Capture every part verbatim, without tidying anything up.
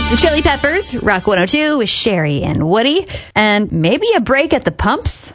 is the Chili Peppers, Rock one oh two with Sherry and Woody, and maybe a break at the pumps?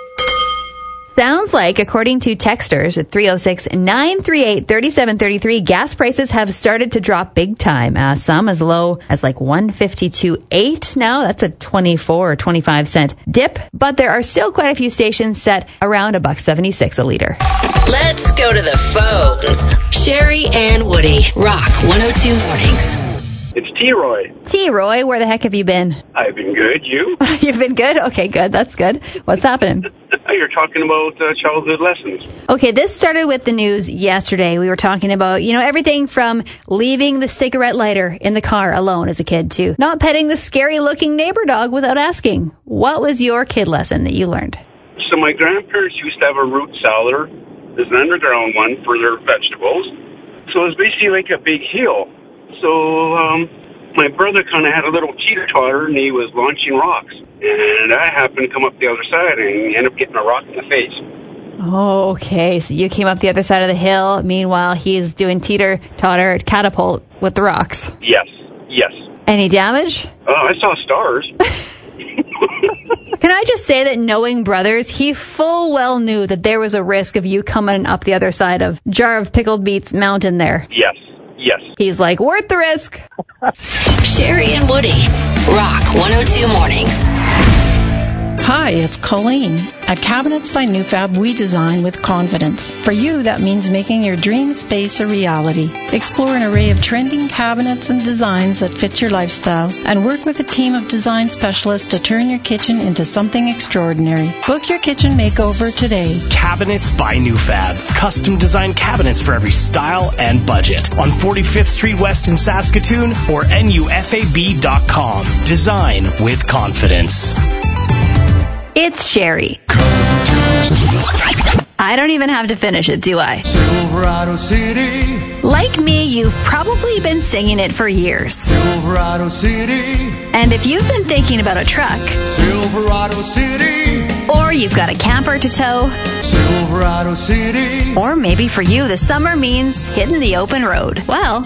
Sounds like, according to texters at three oh six, nine three eight, three seven three three, gas prices have started to drop big time. Uh, some as low as like one fifty-two point eight now. That's a twenty-four or twenty-five cent dip. But there are still quite a few stations set around a buck seventy-six a liter. Let's go to the phones. Sherry and Woody, Rock one oh two Mornings. It's T-Roy. T-Roy, where the heck have you been? I've been good. You? You've been good? Okay, good. That's good. What's happening? You're talking about uh, childhood lessons. Okay, this started with the news yesterday. We were talking about, you know, everything from leaving the cigarette lighter in the car alone as a kid to not petting the scary-looking neighbor dog without asking. What was your kid lesson that you learned? So my grandparents used to have a root cellar. There's an underground one for their vegetables. So it was basically like a big hill. So um, my brother kind of had a little teeter-totter, and he was launching rocks. And I happened to come up the other side and ended up getting a rock in the face. Oh, okay. So you came up the other side of the hill. Meanwhile, he's doing teeter-totter catapult with the rocks. Yes, yes. Any damage? Oh, I saw stars. Can I just say that knowing brothers, he full well knew that there was a risk of you coming up the other side of Jar of Pickled Beets Mountain there. Yes, yes. He's like, worth the risk. Sherry and Woody, Rock one oh two Mornings. Hi, it's Colleen. At Cabinets by Newfab, we design with confidence. For you, that means making your dream space a reality. Explore an array of trending cabinets and designs that fit your lifestyle, and work with a team of design specialists to turn your kitchen into something extraordinary. Book your kitchen makeover today. Cabinets by Newfab. Custom designed cabinets for every style and budget. On forty-fifth Street West in Saskatoon or N U F A B dot com. Design with confidence. It's Sherry. I don't even have to finish it, do I? Silverado City. Like me, you've probably been singing it for years. Silverado City. And if you've been thinking about a truck, Silverado City. or you've got a camper to tow, Silverado City. or maybe for you the summer means hitting the open road, well,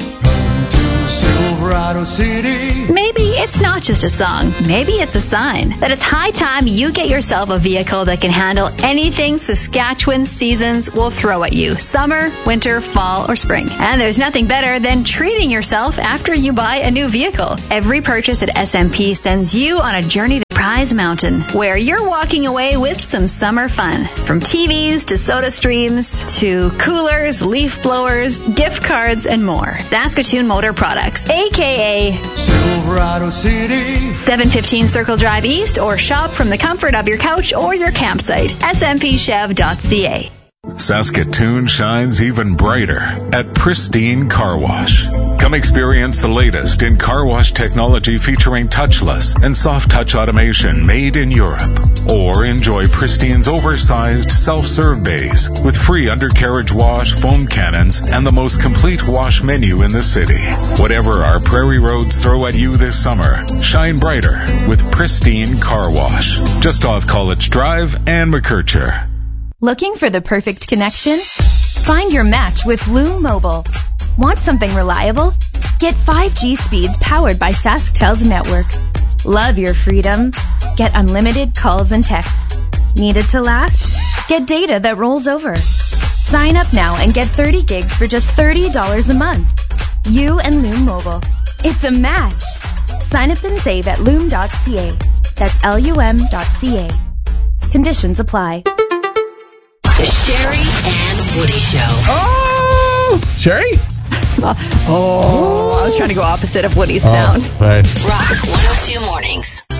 Silverado City. maybe it's not just a song. Maybe it's a sign that it's high time you get yourself a vehicle that can handle anything Saskatchewan seasons will throw at you. Summer, winter, fall, or spring. And there's nothing better than treating yourself after you buy a new vehicle. Every purchase at S M P sends you on a journey to Prize Mountain, where you're walking away with some summer fun. From T Vs to soda streams to coolers, leaf blowers, gift cards, and more. Saskatoon Motor Products, a k a. Silverado City. seven fifteen Circle Drive East, or shop from the comfort of your couch or your campsite. S M P chev dot c a. Saskatoon shines even brighter at Pristine Car Wash. Come experience the latest in car wash technology featuring touchless and soft touch automation made in Europe. Or enjoy Pristine's oversized self-serve bays with free undercarriage wash, foam cannons, and the most complete wash menu in the city. Whatever our prairie roads throw at you this summer, shine brighter with Pristine Car Wash. Just off College Drive and McKercher. Looking for the perfect connection? Find your match with Loom Mobile. Want something reliable? Get five G speeds powered by SaskTel's network. Love your freedom? Get unlimited calls and texts. Need it to last? Get data that rolls over. Sign up now and get thirty gigs for just thirty dollars a month. You and Loom Mobile. It's a match. Sign up and save at loom dot c a. That's L U M dot c a. Conditions apply. The Sherry and Woody Show. Oh! Sherry? Oh, I was trying to go opposite of Woody's oh, sound. Right. Rock one oh two Mornings.